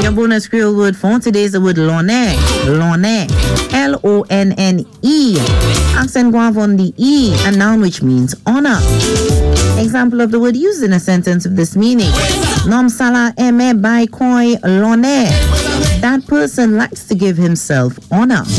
Your bonus Creole word for today is the word lonne. Lonne. L-O-N-N-E. Accent go on the E, a noun which means honor. Example of the word used in a sentence of this meaning. Nom sala aime by koi lonne. That person likes to give himself honor.